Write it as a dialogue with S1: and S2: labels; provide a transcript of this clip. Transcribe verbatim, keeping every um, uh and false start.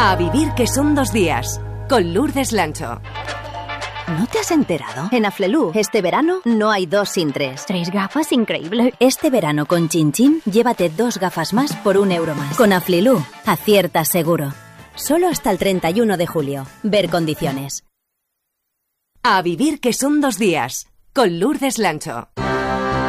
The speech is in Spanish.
S1: A vivir que son dos días, con Lourdes Lancho.
S2: ¿No te has enterado? En Aflelu, este verano no hay dos sin tres.
S3: Tres gafas, increíble.
S2: Este verano con Chin Chin, llévate dos gafas más por un euro más. Con Aflelu, aciertas seguro. Solo hasta el treinta y uno de julio. Ver condiciones.
S1: A vivir que son dos días, con Lourdes Lancho.